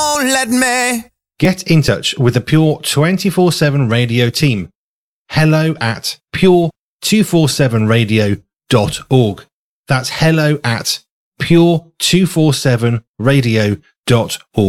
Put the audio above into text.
won't let me. Get in touch with the Pure 24/7 Radio team. hello@pure247radio.org. That's hello@pure247radio.org.